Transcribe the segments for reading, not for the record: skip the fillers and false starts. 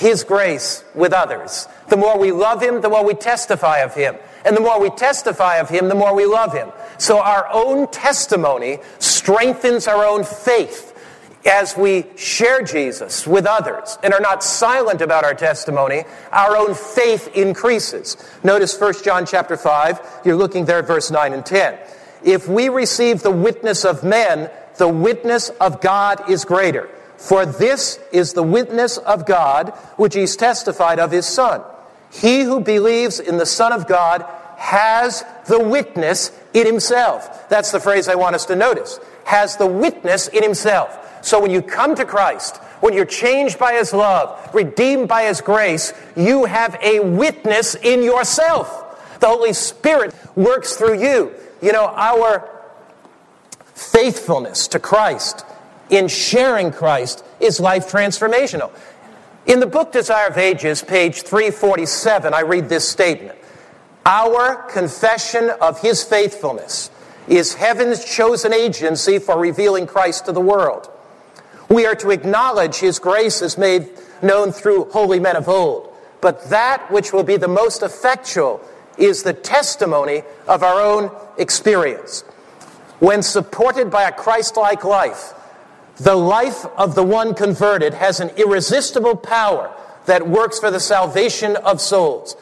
His grace with others. The more we love Him, the more we testify of Him. And the more we testify of Him, the more we love Him. So our own testimony strengthens our own faith as we share Jesus with others and are not silent about our testimony. Our own faith increases. Notice 1 John chapter 5. You're looking there at verse 9 and 10. If we receive the witness of men, the witness of God is greater. For this is the witness of God, which He's testified of His Son. He who believes in the Son of God has the witness in himself. That's the phrase I want us to notice. Has the witness in himself. So when you come to Christ, when you're changed by His love, redeemed by His grace, you have a witness in yourself. The Holy Spirit works through you. You know, our faithfulness to Christ in sharing Christ is life transformational. In the book Desire of Ages, page 347, I read this statement. Our confession of His faithfulness is heaven's chosen agency for revealing Christ to the world. We are to acknowledge His grace is made known through holy men of old. But that which will be the most effectual is the testimony of our own experience. When supported by a Christ-like life, the life of the one converted has an irresistible power that works for the salvation of souls.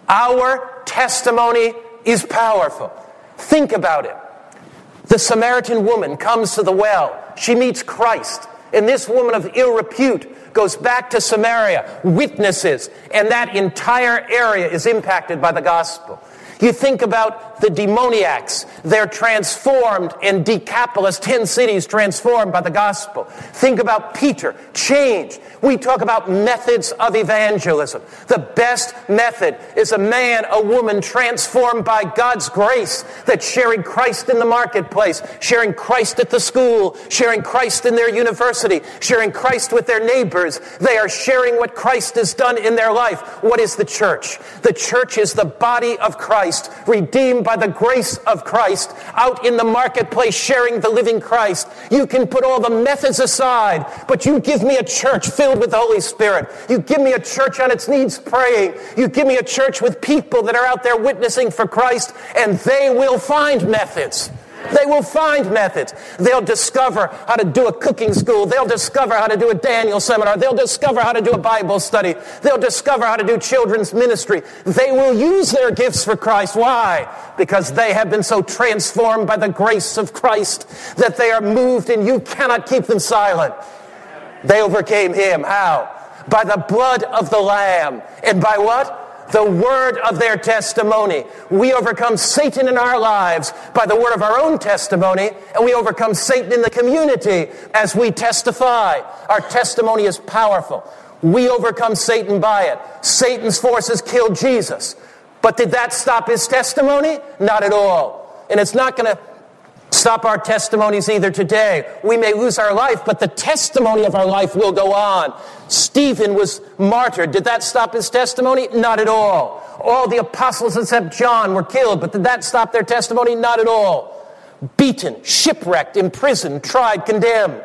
Our testimony is powerful. Think about it. The Samaritan woman comes to the well. She meets Christ. And this woman of ill repute goes back to Samaria, witnesses, and that entire area is impacted by the gospel. You think about the demoniacs. They're transformed in Decapolis, 10 cities transformed by the gospel. Think about Peter, changed. We talk about methods of evangelism. The best method is a man, a woman transformed by God's grace that's sharing Christ in the marketplace, sharing Christ at the school, sharing Christ in their university, sharing Christ with their neighbors. They are sharing what Christ has done in their life. What is the church? The church is the body of Christ, redeemed by the grace of Christ, out in the marketplace sharing the living Christ. You can put all the methods aside, but you give me a church filled with the Holy Spirit. You give me a church on its knees praying. You give me a church with people that are out there witnessing for Christ, and they will find methods. They will find methods. They'll discover how to do a cooking school. They'll discover how to do a Daniel seminar. They'll discover how to do a Bible study. They'll discover how to do children's ministry. They will use their gifts for Christ. Why? Because they have been so transformed by the grace of Christ that they are moved and you cannot keep them silent. They overcame Him. How? By the blood of the Lamb. And by what? The word of their testimony. We overcome Satan in our lives by the word of our own testimony, and we overcome Satan in the community as we testify. Our testimony is powerful. We overcome Satan by it. Satan's forces killed Jesus. But did that stop his testimony? Not at all. And it's not going to stop our testimonies either today. We may lose our life, but the testimony of our life will go on. Stephen was martyred. Did that stop his testimony? Not at all. All the apostles except John were killed, but did that stop their testimony? Not at all. Beaten, shipwrecked, imprisoned, tried, condemned.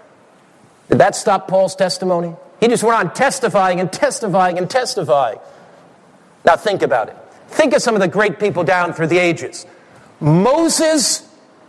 Did that stop Paul's testimony? He just went on testifying and testifying and testifying. Now think about it. Think of some of the great people down through the ages. Moses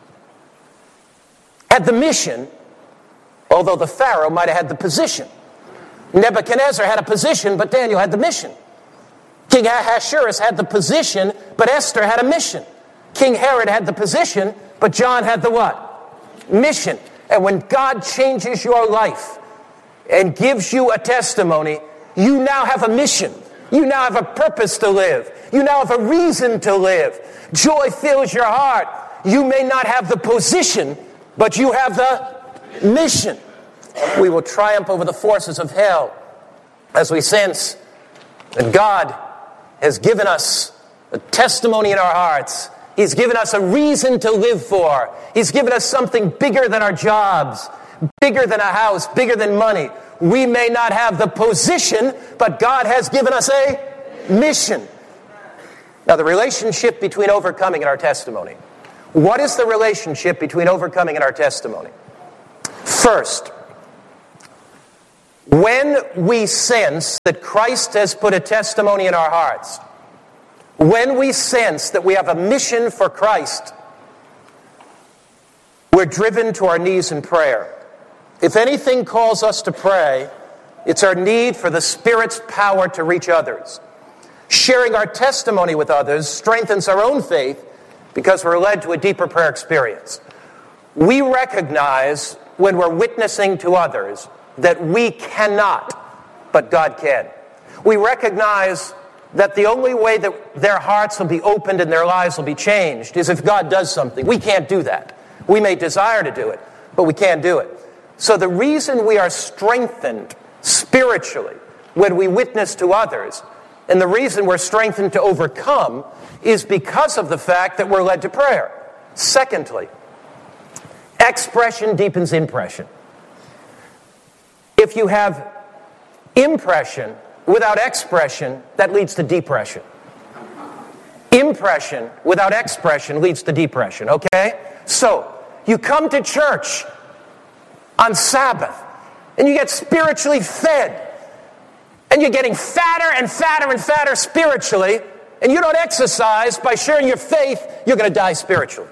had the mission, although the Pharaoh might have had the position. Nebuchadnezzar had a position, but Daniel had the mission. King Ahasuerus had the position, but Esther had a mission. King Herod had the position, but John had the what? Mission. And when God changes your life and gives you a testimony, you now have a mission. You now have a purpose to live. You now have a reason to live. Joy fills your heart. You may not have the position, but you have the mission. We will triumph over the forces of hell as we sense that God has given us a testimony in our hearts. He's given us a reason to live for. He's given us something bigger than our jobs, bigger than a house, bigger than money. We may not have the position, but God has given us a mission. Now, the relationship between overcoming and our testimony. What is the relationship between overcoming and our testimony? First, When we sense that Christ has put a testimony in our hearts, when we sense that we have a mission for Christ, we're driven to our knees in prayer. If anything calls us to pray, it's our need for the Spirit's power to reach others. Sharing our testimony with others strengthens our own faith because we're led to a deeper prayer experience. We recognize when we're witnessing to others that we cannot, but God can. We recognize that the only way that their hearts will be opened and their lives will be changed is if God does something. We can't do that. We may desire to do it, but we can't do it. So the reason we are strengthened spiritually when we witness to others, and the reason we're strengthened to overcome, is because of the fact that we're led to prayer. Secondly, expression deepens impression. If you have impression without expression, that leads to depression. Impression without expression leads to depression, okay? So, you come to church on Sabbath, and you get spiritually fed, and you're getting fatter and fatter and fatter spiritually, and you don't exercise by sharing your faith, you're going to die spiritually.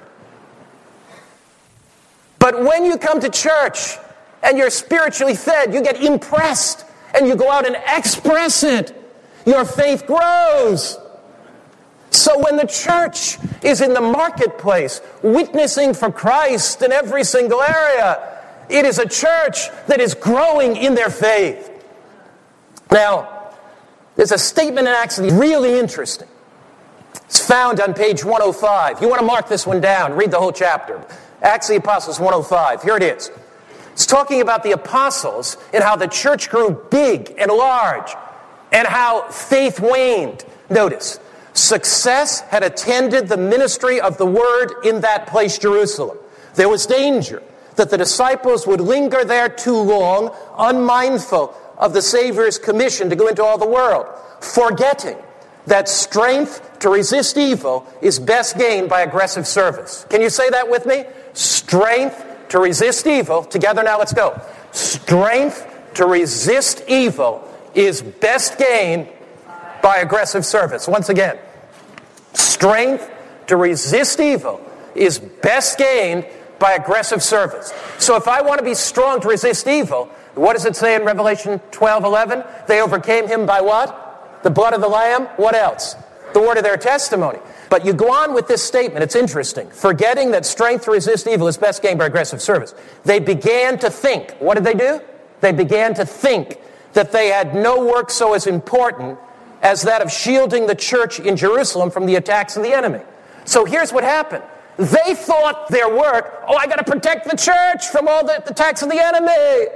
But when you come to church and you're spiritually fed, you get impressed, and you go out and express it. Your faith grows. So when the church is in the marketplace, witnessing for Christ in every single area, it is a church that is growing in their faith. Now, there's a statement in Acts that's really interesting. It's found on page 105. You want to mark this one down, read the whole chapter. Acts of the Apostles 105. Here it is. It's talking about the apostles and how the church grew big and large and how faith waned. Notice, success had attended the ministry of the word in that place, Jerusalem. There was danger that the disciples would linger there too long, unmindful of the Savior's commission to go into all the world, forgetting that strength to resist evil is best gained by aggressive service. Can you say that with me? Strength to resist evil. Together now, let's go. Strength to resist evil is best gained by aggressive service. Once again, strength to resist evil is best gained by aggressive service. So if I want to be strong to resist evil, what does it say in Revelation 12:11? They overcame him by what? The blood of the Lamb. What else? The word of their testimony. But you go on with this statement. It's interesting. Forgetting that strength to resist evil is best gained by aggressive service. They began to think. What did they do? They began to think that they had no work so as important as that of shielding the church in Jerusalem from the attacks of the enemy. So here's what happened. They thought their work, I got to protect the church from all the attacks of the enemy.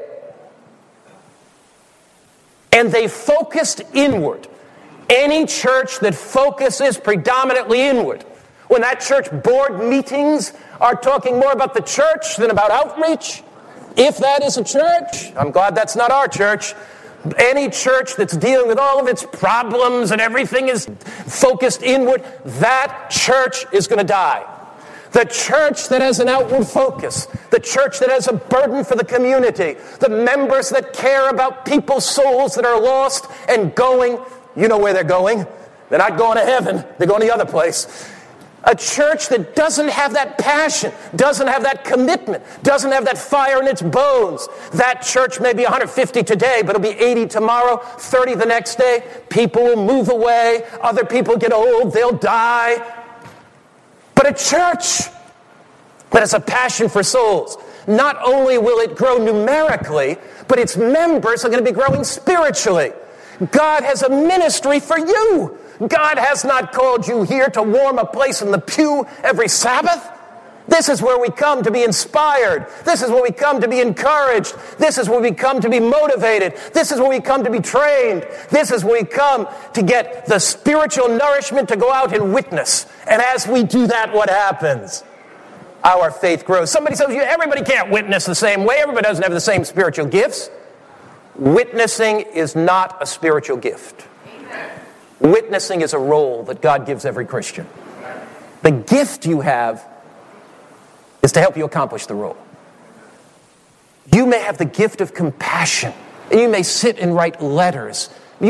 And they focused inward. Any church that focuses predominantly inward, when that church board meetings are talking more about the church than about outreach, if that is a church, I'm glad that's not our church. Any church that's dealing with all of its problems and everything is focused inward, that church is going to die. The church that has an outward focus, the church that has a burden for the community, the members that care about people's souls that are lost and going, you know where they're going. They're not going to heaven. They're going the other place. A church that doesn't have that passion, doesn't have that commitment, doesn't have that fire in its bones. That church may be 150 today, but it'll be 80 tomorrow, 30 the next day. People will move away. Other people get old. They'll die. But a church that has a passion for souls, not only will it grow numerically, but its members are going to be growing spiritually. God has a ministry for you. God has not called you here to warm a place in the pew every Sabbath. This is where we come to be inspired. This is where we come to be encouraged. This is where we come to be motivated. This is where we come to be trained. This is where we come to get the spiritual nourishment to go out and witness. And as we do that, what happens? Our faith grows. Somebody says, everybody can't witness the same way. Everybody doesn't have the same spiritual gifts. Witnessing is not a spiritual gift. Witnessing is a role that God gives every Christian. The gift you have is to help you accomplish the role. You may have the gift of compassion And you may sit and write letters